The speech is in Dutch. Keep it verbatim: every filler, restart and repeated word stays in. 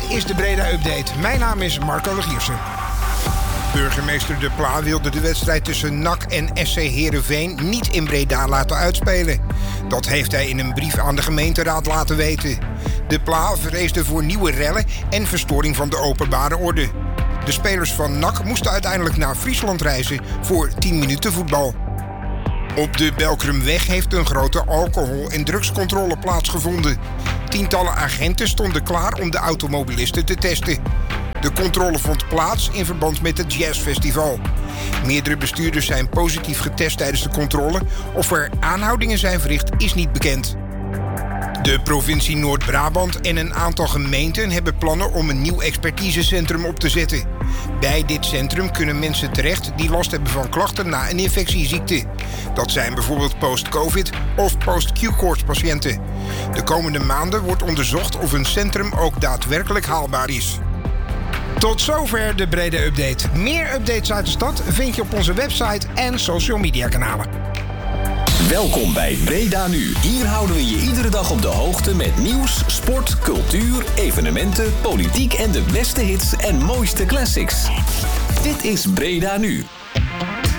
is de Breda Update. Mijn naam is Marco Legiersen. Burgemeester De Pla wilde de wedstrijd tussen N A C en S C Heerenveen niet in Breda laten uitspelen. Dat heeft hij in een brief aan de gemeenteraad laten weten. De Pla vreesde voor nieuwe rellen en verstoring van de openbare orde. De spelers van N A C moesten uiteindelijk naar Friesland reizen voor tien minuten voetbal. Op de Belkrumweg heeft een grote alcohol- en drugscontrole plaatsgevonden. Tientallen agenten stonden klaar om de automobilisten te testen. De controle vond plaats in verband met het jazzfestival. Meerdere bestuurders zijn positief getest tijdens de controle. Of er aanhoudingen zijn verricht is niet bekend. De provincie Noord-Brabant en een aantal gemeenten hebben plannen om een nieuw expertisecentrum op te zetten. Bij dit centrum kunnen mensen terecht die last hebben van klachten na een infectieziekte. Dat zijn bijvoorbeeld post-covid of post-Q-koorts patiënten. De komende maanden wordt onderzocht of een centrum ook daadwerkelijk haalbaar is. Tot zover de Breda Update. Meer updates uit de stad vind je op onze website en social media kanalen. Welkom bij Breda Nu. Hier houden we je iedere dag op de hoogte met nieuws, sport, cultuur, evenementen, politiek en de beste hits en mooiste classics. Dit is Breda Nu.